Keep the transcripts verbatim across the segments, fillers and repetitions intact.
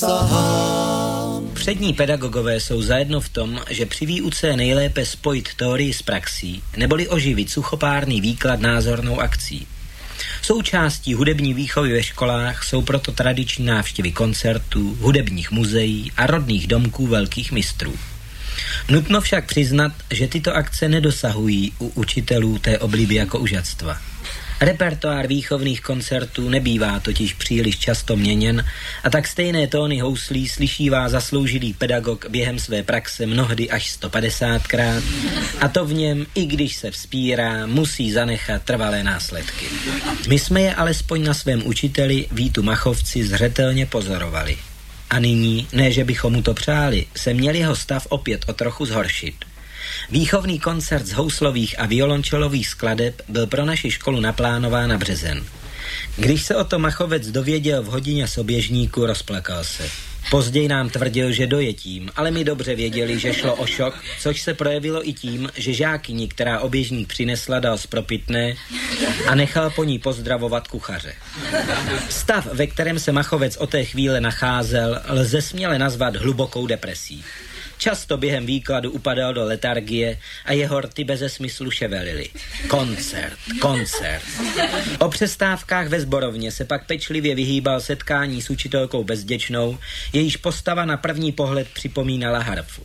Přední pedagogové jsou zajedno v tom, že při výuce je nejlépe spojit teorii s praxí, neboli oživit suchopárný výklad názornou akcí. Součástí hudební výchovy ve školách jsou proto tradiční návštěvy koncertů, hudebních muzeí a rodných domků velkých mistrů. Nutno však přiznat, že tyto akce nedosahují u učitelů té obliby jako užatstva. Repertoár výchovných koncertů nebývá totiž příliš často měněn a tak stejné tóny houslí slyšívá zasloužilý pedagog během své praxe mnohdy až sto padesátkrát a to v něm, i když se vzpírá, musí zanechat trvalé následky. My jsme je alespoň na svém učiteli Vítu Machovci zřetelně pozorovali. A nyní, ne že bychom mu to přáli, se měl jeho stav opět o trochu zhoršit. Výchovný koncert z houslových a violončelových skladeb byl pro naši školu naplánován na březen. Když se o to Machovec dověděl v hodině soběžníku, rozplakal se. Později nám tvrdil, že dojetím, ale my dobře věděli, že šlo o šok, což se projevilo i tím, že žákyni, která oběžník přinesla, dal z propitné a nechal po ní pozdravovat kuchaře. Stav, ve kterém se Machovec o té chvíle nacházel, lze směle nazvat hlubokou depresí. Často během výkladu upadal do letargie a jeho rty beze smyslu ševelily. Koncert, koncert. O přestávkách ve sborovně se pak pečlivě vyhýbal setkání s učitelkou Bezděčnou, jejíž postava na první pohled připomínala harfu.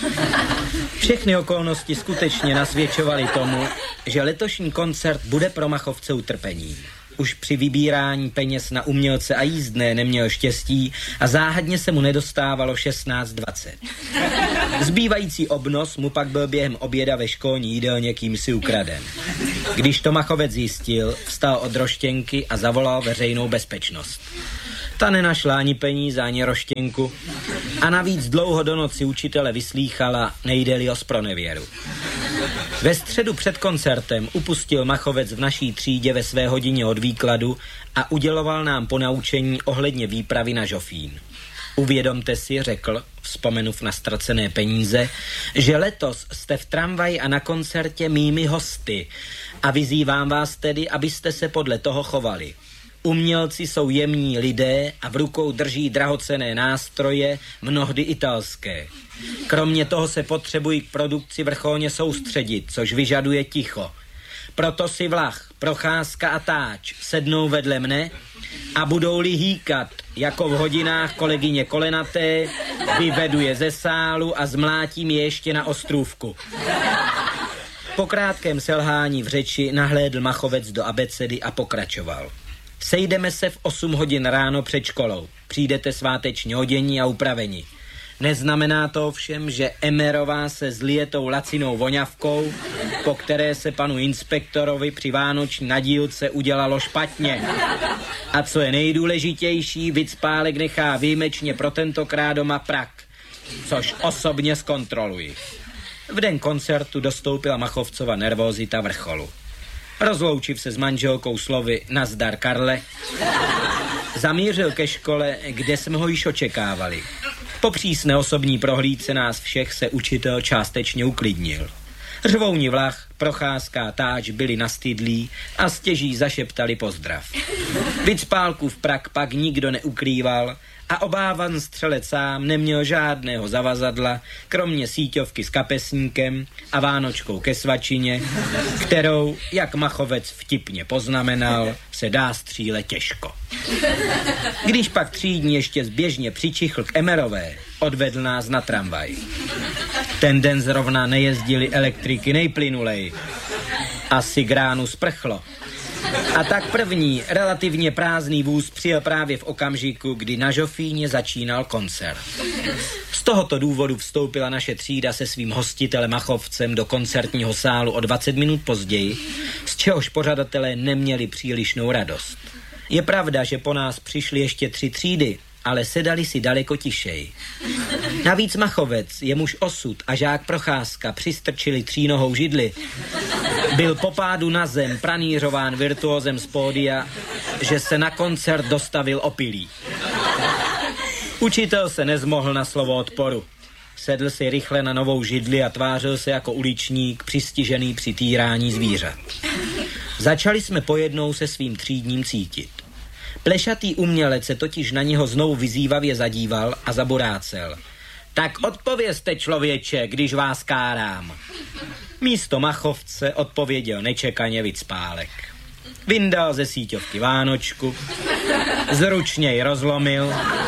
Všechny okolnosti skutečně nasvědčovaly tomu, že letošní koncert bude pro Machovce utrpením. Už při vybírání peněz na umělce a jízdné neměl štěstí a záhadně se mu nedostávalo šestnáct dvacet. Zbývající obnos mu pak byl během oběda ve školní jídelně kýmsi ukraden. Když to Machovec zjistil, vstal od roštěnky a zavolal veřejnou bezpečnost. Ta nenašla ani peníze, ani roštěnku a navíc dlouho do noci učitele vyslýchala, nejde-li o zpronevěru. Ve středu před koncertem upustil Machovec v naší třídě ve své hodině od výkladu a uděloval nám ponaučení ohledně výpravy na Žofín. Uvědomte si, řekl, vzpomenув na ztracené peníze, že letos jste v tramvaji a na koncertě mými hosty a vyzývám vás tedy, abyste se podle toho chovali. Umělci jsou jemní lidé a v rukou drží drahocenné nástroje, mnohdy italské. Kromě toho se potřebují k produkci vrcholně soustředit, což vyžaduje ticho. Proto si Vlach, Procházka a Táč sednou vedle mne a budou-li hýkat, jako v hodinách kolegyně Kolenaté, vyvedu je ze sálu a zmlátím je ještě na ostrůvku. Po krátkém selhání v řeči nahlédl Machovec do abecedy a pokračoval. Sejdeme se v osm hodin ráno před školou. Přijdete svátečně odění a upraveni. Neznamená to ovšem, že Emerová se zlije tou lacinou voňavkou, po které se panu inspektorovi při vánoční nadílce udělalo špatně. A co je nejdůležitější, Vicpálek nechá výjimečně pro tentokrát doma prak, což osobně zkontroluji. V den koncertu dostoupila Machovcova nervózita vrcholu. Rozloučiv se s manželkou slovy nazdar Karle, zamířil ke škole, kde jsme ho již očekávali. Po přísné osobní prohlídce nás všech se učitel částečně uklidnil. Řvouni Vlach, Procházka a Táč byli nastydlí a stěží zašeptali pozdrav. Vicpálkův prak pak nikdo neukrýval a obávan střelec sám neměl žádného zavazadla, kromě síťovky s kapesníkem a vánočkou ke svačině, kterou, jak Machovec vtipně poznamenal, se dá střílet těžko. Když pak třídní ještě zběžně přičichl k Emerové, odvedl nás na tramvaj. Ten den zrovna nejezdili elektriky nejplynulej. Asi gránu sprchlo. A tak první, relativně prázdný vůz přijel právě v okamžiku, kdy na Žofíně začínal koncert. Z tohoto důvodu vstoupila naše třída se svým hostitelem Machovcem do koncertního sálu o dvacet minut později, z čehož pořadatelé neměli přílišnou radost. Je pravda, že po nás přišly ještě tři třídy, ale sedali si daleko tišej. Navíc Machovec, jemuž osud a žák Procházka přistrčili třínohou židli, byl po pádu na zem pranířován virtuózem z pódia, že se na koncert dostavil opilý. Učitel se nezmohl na slovo odporu. Sedl si rychle na novou židli a tvářil se jako uličník přistižený při týrání zvířat. Začali jsme pojednou se svým třídním cítit. Plešatý umělec se totiž na něho znovu vyzývavě zadíval a zaborácel. Tak odpovězte, člověče, když vás kárám. Místo machovce odpověděl nečekaně Vicpálek. Vyndal ze síťovky vánočku, zručně ji rozlomil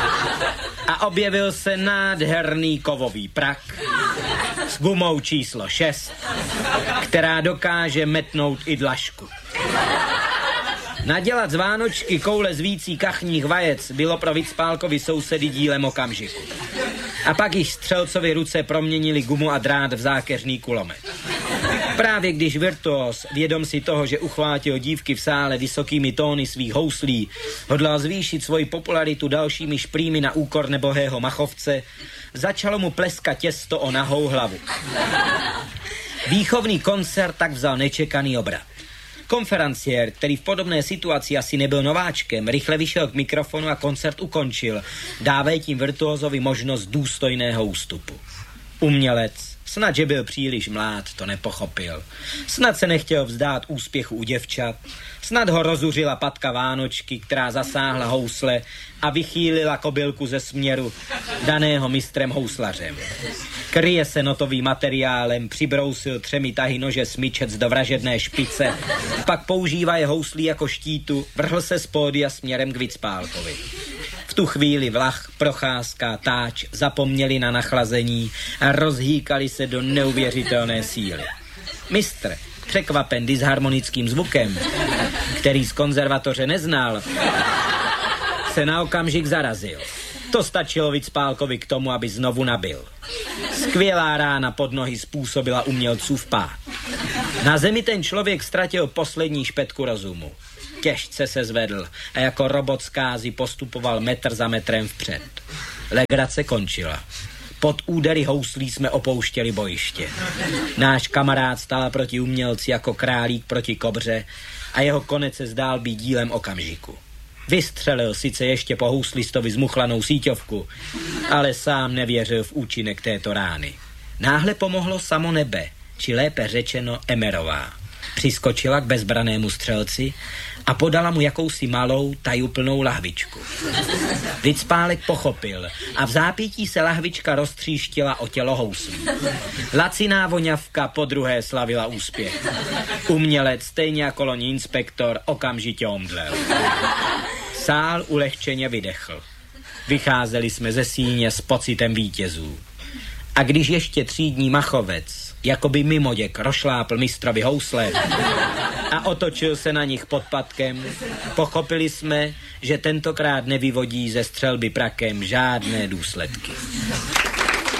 a objevil se nádherný kovový prak s gumou číslo šest, která dokáže metnout i dlažku. Nadělat z vánočky koule z vící kachních vajec bylo pro Vicpálkovi sousedy dílem okamžiku. A pak již střelcovi ruce proměnili gumu a drát v zákeřný kulomet. Právě když virtuos, vědom si toho, že uchvátil dívky v sále vysokými tóny svých houslí, hodlal zvýšit svoji popularitu dalšími šprými na úkor nebohého machovce, začalo mu pleskat těsto o nahou hlavu. Výchovný koncert tak vzal nečekaný obrat. Konferenciér, který v podobné situaci asi nebyl nováčkem, rychle vyšel k mikrofonu a koncert ukončil, dávají tím virtuózovi možnost důstojného ústupu. Umělec, snad, že byl příliš mlád, to nepochopil. Snad se nechtěl vzdát úspěchu u děvčat, snad ho rozuřila patka vánočky, která zasáhla housle a vychýlila kobylku ze směru daného mistrem houslařem. Kryje se notovým materiálem, přibrousil třemi tahy nože smyčec do vražedné špice, pak používá je houslí jako štítu, vrhl se z pódia směrem k Vicpálkovi. V tu chvíli Vlach, Procházka, Táč zapomněli na nachlazení a rozhýkali se do neuvěřitelné síly. Mistr, překvapen disharmonickým zvukem, který z konzervatoře neznal, se na okamžik zarazil. To stačilo Vicpálkovi k tomu, aby znovu nabil. Skvělá rána pod nohy způsobila umělcův pád. Na zemi ten člověk ztratil poslední špetku rozumu. Těžce se zvedl a jako robot zkázy postupoval metr za metrem vpřed. Legrace končila. Pod údery houslí jsme opouštěli bojiště. Náš kamarád stál proti umělci jako králík proti kobře a jeho konec se zdál být dílem okamžiku. Vystřelil sice ještě po houslistovi zmuchlanou síťovku, ale sám nevěřil v účinek této rány. Náhle pomohlo samo nebe, či lépe řečeno Emerová. Přiskočila k bezbranému střelci a podala mu jakousi malou, tajuplnou lahvičku. Vicpálek pochopil a v zápětí se lahvička roztříštila o tělo houslí. Laciná voňavka podruhé slavila úspěch. Umělec, stejně jako loni inspektor, okamžitě omdlel. Sál ulehčeně vydechl. Vycházeli jsme ze síně s pocitem vítězů. A když ještě třídní machovec, jakoby mimoděk, rošlápl mistrovi housle a otočil se na nich podpatkem, pochopili jsme, že tentokrát nevyvodí ze střelby prakem žádné důsledky.